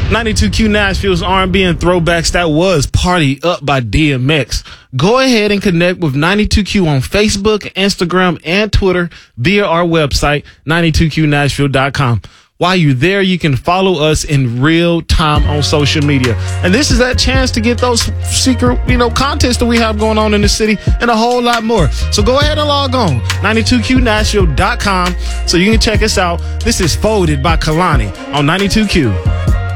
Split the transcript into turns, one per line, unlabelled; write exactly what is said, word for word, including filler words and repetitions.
ninety-two Q Nashville's R and B and throwbacks. That was Party Up by D M X. Go ahead and connect with ninety-two Q on Facebook, Instagram, and Twitter via our website, ninety-two Q nashville dot com. While you're there, you can follow us in real time on social media. And this is that chance to get those secret, you know, contests that we have going on in the city and a whole lot more. So go ahead and log on, ninety-two Q nashville dot com, so you can check us out. This is Folded by Kalani on ninety-two Q.